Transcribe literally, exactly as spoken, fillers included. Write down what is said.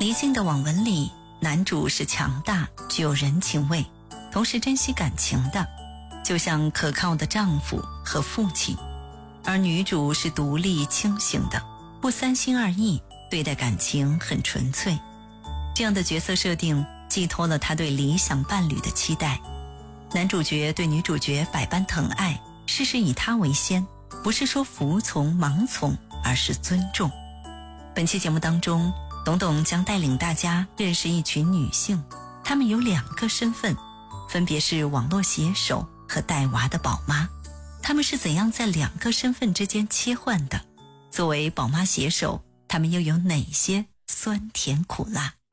离境的网文里，男主是强大、具有人情味，同时珍惜感情的，就像可靠的丈夫和父亲；而女主是独立清醒的，不三心二意，对待感情很纯粹。这样的角色设定寄托了他对理想伴侣的期待。男主角对女主角百般疼爱，事事以她为先，不是说服从盲从，而是尊重。本期节目当中，董董将带领大家认识一群女性，她们有两个身份，分别是网络写手和带娃的宝妈。她们是怎样在两个身份之间切换的？作为宝妈写手，她们又有哪些酸甜苦辣？